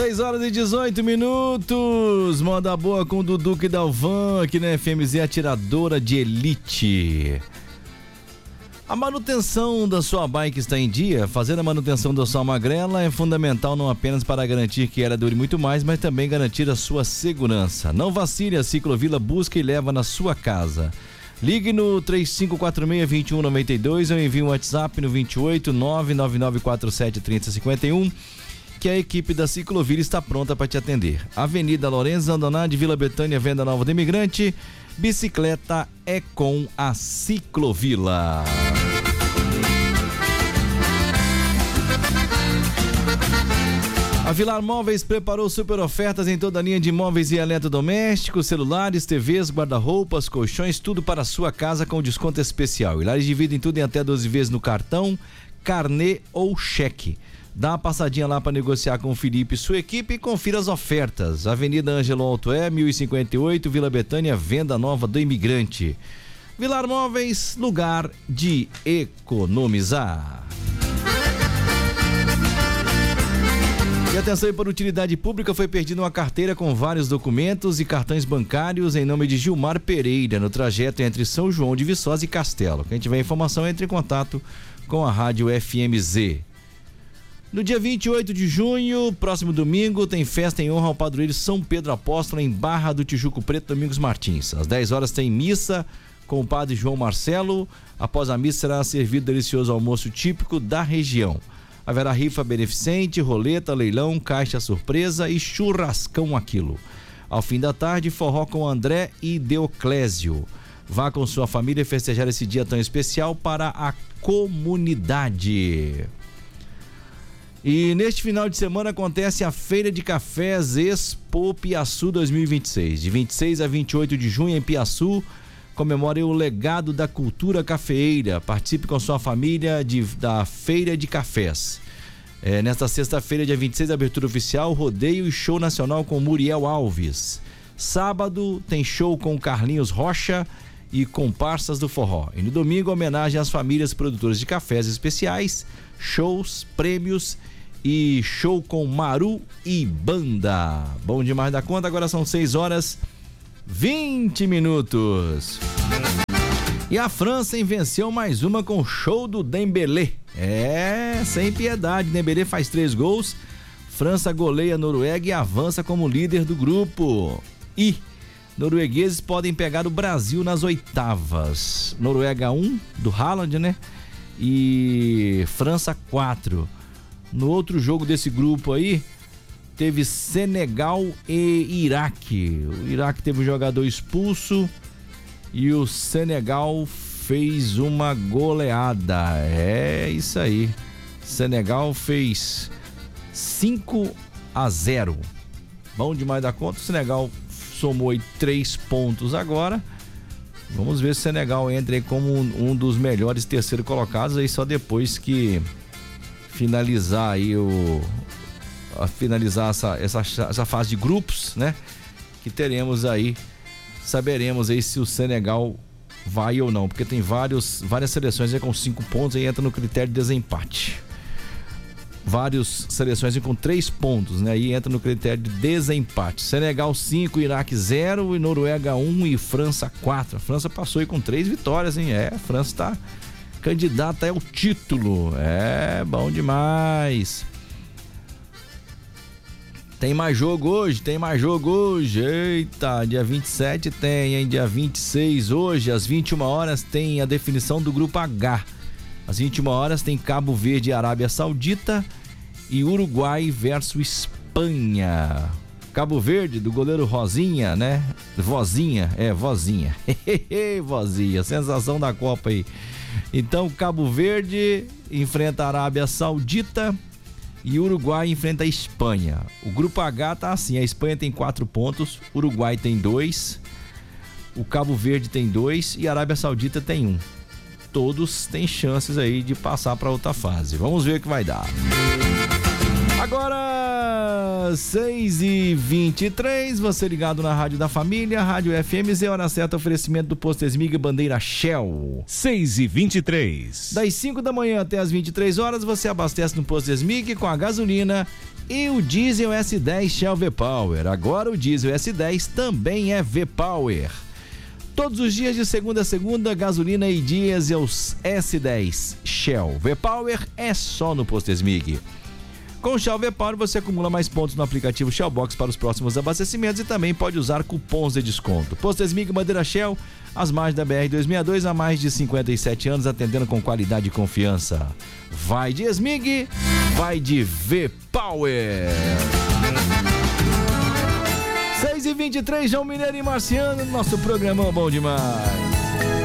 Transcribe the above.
6h18. Moda boa com Dudu e Dalvan aqui na FMZ Atiradora de Elite. A manutenção da sua bike está em dia. Fazer a manutenção da sua magrela é fundamental não apenas para garantir que ela dure muito mais, mas também garantir a sua segurança. Não vacile, a Ciclovila busca e leva na sua casa. Ligue no 3546-2192 ou envie um WhatsApp no 28 99947 3051, que a equipe da Ciclovila está pronta para te atender. Avenida Lourenço Andanade, Vila Betânia, Venda Nova do Imigrante. Bicicleta é com a Ciclovila. A Vilar Móveis preparou super ofertas em toda a linha de móveis e eletrodomésticos, celulares, TVs, guarda-roupas, colchões, tudo para a sua casa com desconto especial. E lá eles dividem tudo em até 12 vezes no cartão, carnê ou cheque. Dá uma passadinha lá para negociar com o Felipe e sua equipe e confira as ofertas. Avenida Ângelo Altoé, 1058, Vila Betânia, Venda Nova do Imigrante. Vilar Móveis, lugar de economizar. E atenção aí para utilidade pública, foi perdida uma carteira com vários documentos e cartões bancários em nome de Gilmar Pereira, no trajeto entre São João de Viçosa e Castelo. Quem tiver informação, entre em contato com a Rádio FMZ. No dia 28 de junho, próximo domingo, tem festa em honra ao padroeiro São Pedro Apóstolo em Barra do Tijuco Preto, Domingos Martins. Às 10 horas tem missa com o padre João Marcelo. Após a missa será servido delicioso almoço típico da região. Haverá rifa beneficente, roleta, leilão, caixa surpresa e churrascão a quilo. Ao fim da tarde, forró com André e Deoclésio. Vá com sua família festejar esse dia tão especial para a comunidade. E neste final de semana acontece a Feira de Cafés Expo Piaçu 2026. De 26 a 28 de junho em Piaçu, comemore o legado da cultura cafeeira. Participe com sua família da Feira de Cafés. Nesta sexta-feira, dia 26, abertura oficial, rodeio e show nacional com Muriel Alves. Sábado tem show com Carlinhos Rocha e comparsas do forró. E no domingo, homenagem às famílias produtoras de cafés especiais, shows, prêmios e show com Maru e banda. Bom demais da conta, agora são 6h20. E a França venceu mais uma com o show do Dembélé. Sem piedade, Dembélé faz 3 gols, França goleia a Noruega e avança como líder do grupo. E noruegueses podem pegar o Brasil nas oitavas. Noruega 1 do Haaland, né? E França 4. No outro jogo desse grupo aí, teve Senegal e Iraque. O Iraque teve um jogador expulso e o Senegal fez uma goleada. É isso aí. Senegal fez 5-0. Bom demais da conta. O Senegal somou aí 3 pontos agora. Vamos ver se o Senegal entra aí como um dos melhores terceiro colocados aí só depois que finalizar aí essa fase de grupos, né? Que teremos aí, saberemos aí se o Senegal vai ou não, porque tem várias seleções aí com 5 pontos e entra no critério de desempate. Várias seleções aí com 3 pontos, né? Aí entra no critério de desempate. Senegal 5, Iraque 0 e Noruega 1 e França 4. A França passou aí com 3 vitórias, hein? A França tá candidata ao título. Bom demais. Tem mais jogo hoje? Eita, dia 27 tem, hein? Dia 26 hoje, às 21 horas, tem a definição do grupo H. Às 21 horas tem Cabo Verde e Arábia Saudita e Uruguai versus Espanha. Cabo Verde, do goleiro Rosinha, né? Vozinha. Vozinha, sensação da Copa aí. Então, Cabo Verde enfrenta a Arábia Saudita e Uruguai enfrenta a Espanha. O grupo H tá assim, a Espanha tem 4 pontos, o Uruguai tem 2, o Cabo Verde tem 2 e a Arábia Saudita tem 1. Todos têm chances aí de passar para outra fase. Vamos ver o que vai dar. Agora 6h23, você ligado na Rádio da Família, Rádio FMZ, hora certa, oferecimento do Posto Esmig Bandeira Shell. 6h23. Das 5 da manhã até as 23 horas, você abastece no Posto Esmig com a gasolina e o diesel S10 Shell V-Power. Agora o diesel S10 também é V-Power. Todos os dias de segunda a segunda, gasolina e diesel S10 Shell V-Power é só no Posto Esmig. Com o Shell V-Power você acumula mais pontos no aplicativo Shellbox para os próximos abastecimentos e também pode usar cupons de desconto. Posto Esmig Bandeira Shell, às margens da BR-262, há mais de 57 anos, atendendo com qualidade e confiança. Vai de Esmig, vai de V-Power. 6h23, João Mineiro e Marciano, nosso programa bom demais.